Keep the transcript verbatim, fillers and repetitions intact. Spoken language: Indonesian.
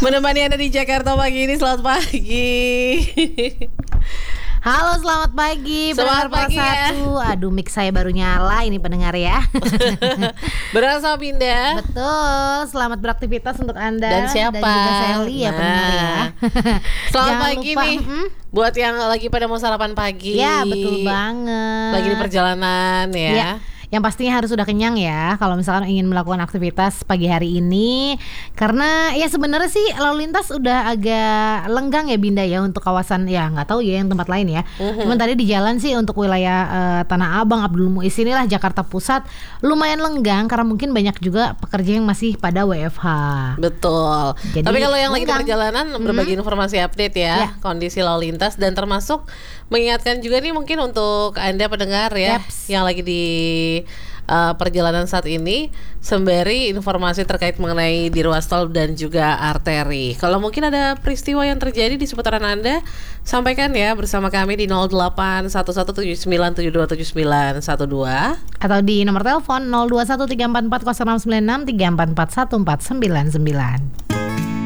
Menemani Anda di Jakarta pagi ini, selamat pagi. Halo, selamat pagi. Selamat pagi ya. Satu. Aduh, mic saya baru nyala ini pendengar ya. Berasa pindah. Betul. Selamat beraktivitas untuk Anda. Dan siapa? Dan juga Sally ya, Nah. pendengar ya. Selamat Jangan pagi lupa, nih. mm, Buat yang lagi pada mau sarapan pagi. Ya, betul banget. Lagi di perjalanan ya. Ya. Yang pastinya harus sudah kenyang ya kalau misalkan ingin melakukan aktivitas pagi hari ini. Karena ya sebenarnya sih lalu lintas udah agak lenggang ya Binda ya untuk kawasan, ya nggak tahu ya yang tempat lain ya. Mm-hmm. Cuman tadi di jalan sih untuk wilayah uh, Tanah Abang, Abdul Muiz inilah Jakarta Pusat lumayan lenggang karena mungkin banyak juga pekerja yang masih pada W F H. Betul. Jadi, Tapi kalau yang lagi di lenggang. perjalanan berbagi informasi update ya, Ya. kondisi lalu lintas, dan termasuk mengingatkan juga nih mungkin untuk Anda pendengar ya Yaps. yang lagi di Uh, perjalanan saat ini, sembari informasi terkait mengenai di ruas tol dan juga arteri. Kalau mungkin ada peristiwa yang terjadi di seputaran Anda, sampaikan ya bersama kami di nol delapan satu satu tujuh sembilan tujuh dua tujuh sembilan satu dua Atau di nomor telepon nol dua satu tiga empat empat nol enam sembilan enam tiga empat empat satu empat sembilan sembilan.